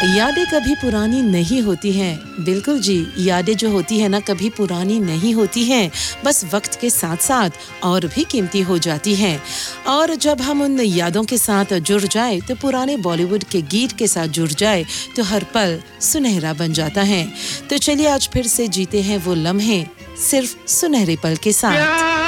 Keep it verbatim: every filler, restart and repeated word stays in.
यादें कभी पुरानी नहीं होती हैं। बिल्कुल जी, यादें जो होती है ना कभी पुरानी नहीं होती हैं, बस वक्त के साथ-साथ और भी कीमती हो जाती हैं। और जब हम उन यादों के साथ जुड़ जाए तो पुराने बॉलीवुड के गीत के साथ जुड़ जाए तो हर पल सुनहरा बन जाता है। तो चलिए आज फिर से जीते हैं वो लम्हे सिर्फ सुनहरे पल के साथ।